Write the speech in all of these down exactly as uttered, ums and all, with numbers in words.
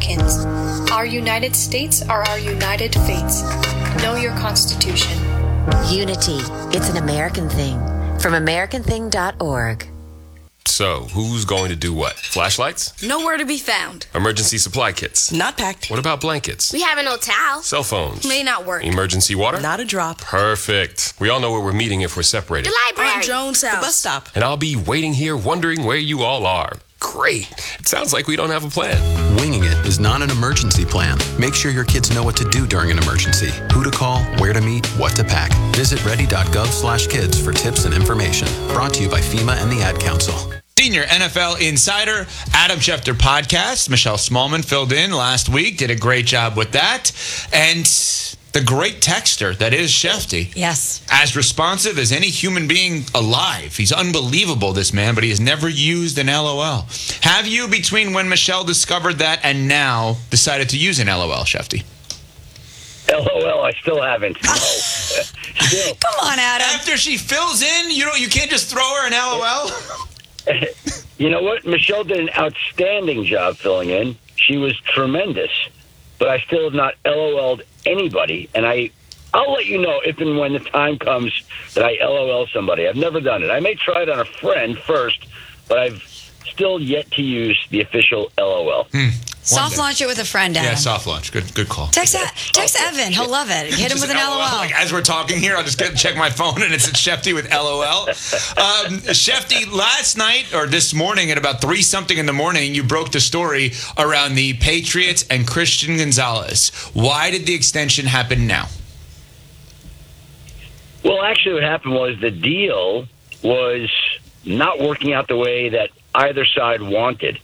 Americans. Our United States are our united fates. Know your Constitution. Unity. It's an American thing. From American thing dot org. So, who's going to do what? Flashlights? Nowhere to be found. Emergency supply kits? Not packed. What about blankets? We have an old towel. Cell phones? May not work. Emergency water? Not a drop. Perfect. We all know where we're meeting if we're separated. The library. On Jones House. The bus stop. And I'll be waiting here wondering where you all are. Great. It sounds like we don't have a plan. Winging it is not an emergency plan. Make sure your kids know what to do during an emergency, who to call, where to meet, what to pack. Visit ready.gov slash kids for tips and information. Brought to you by FEMA and the Ad Council. Senior N F L insider, Adam Schefter podcast. Michelle Smallman filled in last week, did a great job with that. And the great texter that is Shefty. Yes. As responsive as any human being alive. He's unbelievable, this man, but he has never used an L O L. Have you, between when Michelle discovered that and now, decided to use an L O L, Shefty? L O L, I still haven't. No. Still. Come on, Adam. After she fills in, you don't, you can't just throw her an L O L? You know what? Michelle did an outstanding job filling in. She was tremendous. But I still have not L O L'd anybody. And I, I'll let you know if and when the time comes that I L O L somebody. I've never done it. I may try it on a friend first, but I've still yet to use the official L O L. Hmm. Soft launch it with a friend, Adam. Yeah, soft launch. Good good call. Text, text Evan. He'll love it. Hit him with an L O L. Like, as we're talking here, I'll just get, check my phone, and it's at Shefty with L O L. Um, Shefty, last night, or this morning, at about three something in the morning, you broke the story around the Patriots and Christian Gonzalez. Why did the extension happen now? Well, actually what happened was the deal was not working out the way that either side wanted.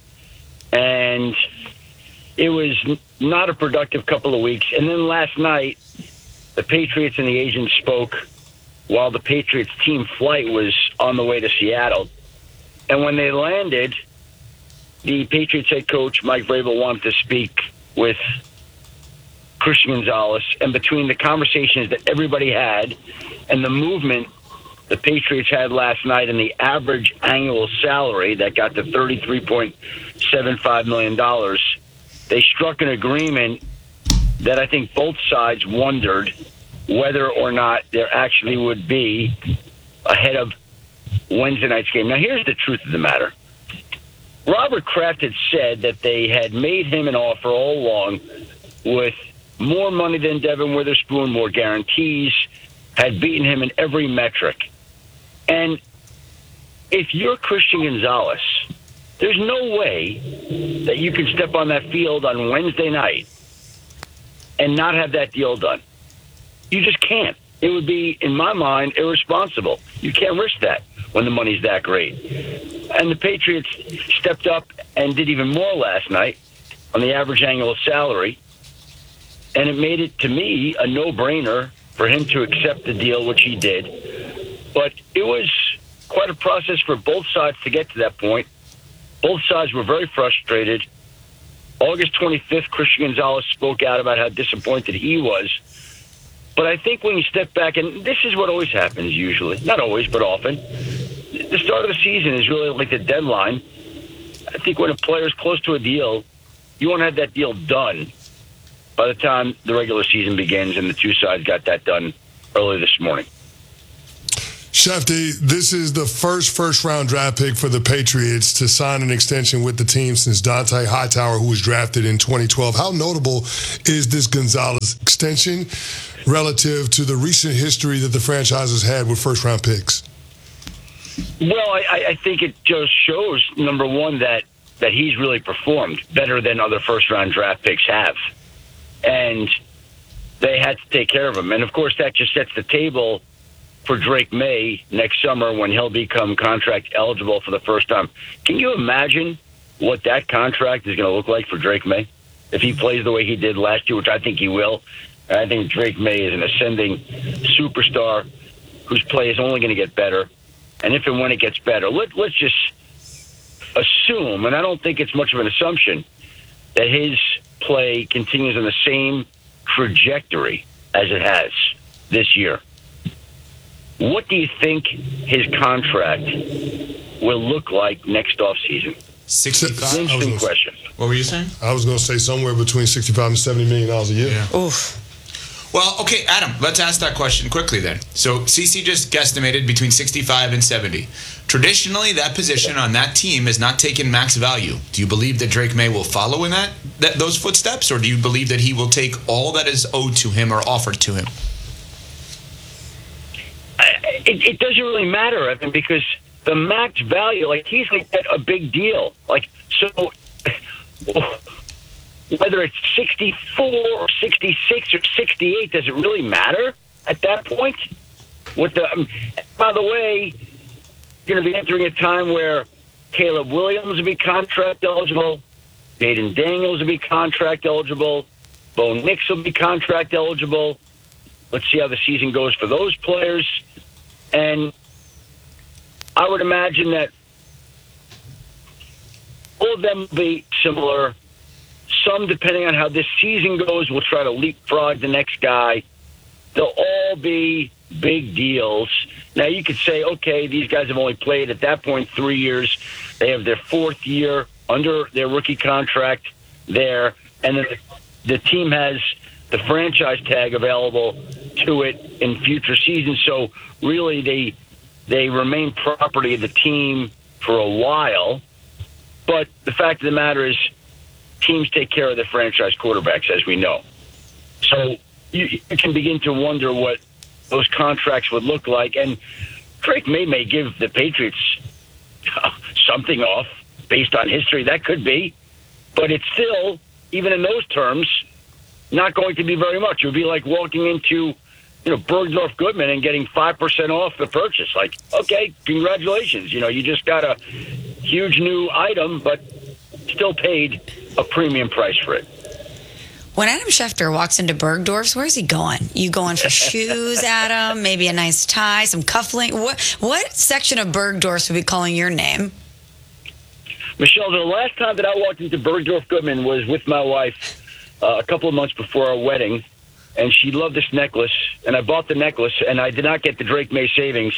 And it was not a productive couple of weeks. And then last night, the Patriots and the agent spoke while the Patriots team flight was on the way to Seattle. And when they landed, the Patriots head coach, Mike Vrabel, wanted to speak with Christian Gonzalez. And between the conversations that everybody had and the movement the Patriots had last night and the average annual salary that got to thirty-three point seven five million dollars, they struck an agreement that I think both sides wondered whether or not there actually would be ahead of Wednesday night's game. Now, here's the truth of the matter. Robert Kraft had said that they had made him an offer all along with more money than Devin Witherspoon, more guarantees, had beaten him in every metric. And if you're Christian Gonzalez, there's no way that you can step on that field on Wednesday night and not have that deal done. You just can't. It would be, in my mind, irresponsible. You can't risk that when the money's that great. And the Patriots stepped up and did even more last night on the average annual salary. And it made it, to me, a no-brainer for him to accept the deal, which he did. But it was quite a process for both sides to get to that point. Both sides were very frustrated. August twenty-fifth, Christian Gonzalez spoke out about how disappointed he was. But I think when you step back, and this is what always happens usually, not always, but often, the start of the season is really like the deadline. I think when a player's close to a deal, you want to have that deal done by the time the regular season begins, and the two sides got that done early this morning. Shefty, this is the first first-round draft pick for the Patriots to sign an extension with the team since Dante Hightower, who was drafted in twenty twelve. How notable is this Gonzalez extension relative to the recent history that the franchise has had with first-round picks? Well, I, I think it just shows, number one, that, that he's really performed better than other first-round draft picks have. And they had to take care of him. And, of course, that just sets the table for Drake May next summer when he'll become contract eligible for the first time. Can you imagine what that contract is going to look like for Drake May if he plays the way he did last year, which I think he will? And I think Drake May is an ascending superstar whose play is only going to get better. And if and when it gets better, let, let's just assume, and I don't think it's much of an assumption, that his play continues on the same trajectory as it has this year. What do you think his contract will look like next offseason? sixty-five. It's an interesting gonna- question. What were you saying? I was going to say somewhere between sixty-five and seventy million dollars a year. Yeah. Oof. Well, okay, Adam, let's ask that question quickly then. So C C just guesstimated between sixty-five and seventy. Traditionally, that position on that team is not taken max value. Do you believe that Drake May will follow in that, that those footsteps, or do you believe that he will take all that is owed to him or offered to him? I- It, it doesn't really matter, Evan, because the max value, like he's going to get a big deal. Like so, whether it's sixty-four or sixty-six or sixty-eight, does it really matter at that point? With the, um, by the way, you're going to be entering a time where Caleb Williams will be contract eligible, Jaden Daniels will be contract eligible, Bo Nix will be contract eligible. Let's see how the season goes for those players. And I would imagine that all of them will be similar. Some, depending on how this season goes, will try to leapfrog the next guy. They'll all be big deals. Now, you could say, okay, these guys have only played at that point three years. They have their fourth year under their rookie contract there. And then the team has the franchise tag available to it in future seasons. So really, they they remain property of the team for a while. But the fact of the matter is, teams take care of their franchise quarterbacks, as we know. So you, you can begin to wonder what those contracts would look like. And Drake May may give the Patriots something off based on history. That could be. But it's still, even in those terms, not going to be very much. It would be like walking into, you know, Bergdorf Goodman and getting five percent off the purchase. Like, okay, congratulations. You know, you just got a huge new item, but still paid a premium price for it. When Adam Schefter walks into Bergdorf's, where's he going? You going for shoes, Adam? Maybe a nice tie, some cufflink? What what section of Bergdorf's would be calling your name? Michelle, the last time that I walked into Bergdorf Goodman was with my wife uh, a couple of months before our wedding, and she loved this necklace, and I bought the necklace, and I did not get the Drake May savings.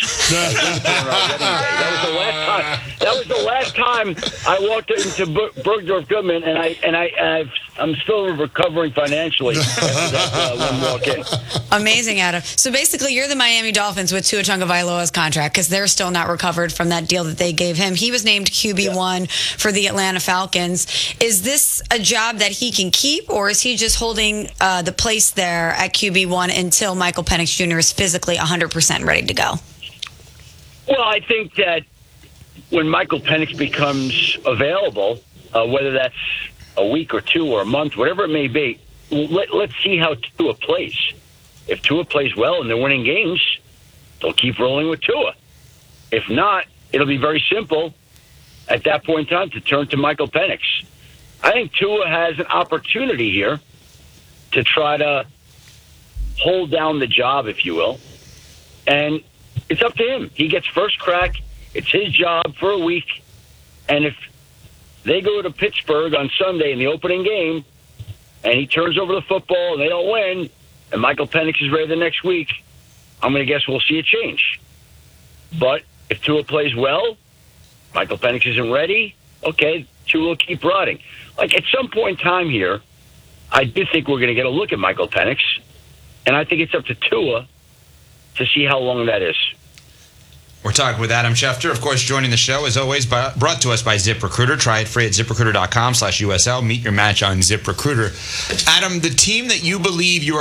That was the last time. That was the last time I walked into Ber- Bergdorf Goodman, and I and I I've, I'm still recovering financially after that uh, one walk in. Amazing, Adam. So basically, you're the Miami Dolphins with Tua Tagovailoa's contract because they're still not recovered from that deal that they gave him. He was named Q B one yeah. for the Atlanta Falcons. Is this a job that he can keep, or is he just holding uh, the place there at Q B one until Michael Penix Junior is physically one hundred percent ready to go? Well, I think that when Michael Penix becomes available, uh, whether that's a week or two or a month, whatever it may be, let, let's see how Tua plays. If Tua plays well and they're winning games, they'll keep rolling with Tua. If not, it'll be very simple at that point in time to turn to Michael Penix. I think Tua has an opportunity here to try to hold down the job, if you will. And it's up to him. He gets first crack. It's his job for a week. And if they go to Pittsburgh on Sunday in the opening game and he turns over the football and they don't win and Michael Penix is ready the next week, I'm going to guess we'll see a change. But if Tua plays well, Michael Penix isn't ready, okay, Tua will keep riding. Like at some point in time here, I do think we're going to get a look at Michael Penix. And I think it's up to Tua to see how long that is. We're talking with Adam Schefter, of course, joining the show, as always, by, brought to us by ZipRecruiter. Try it free at ZipRecruiter.com slash USL. Meet your match on ZipRecruiter. Adam, the team that you believe you are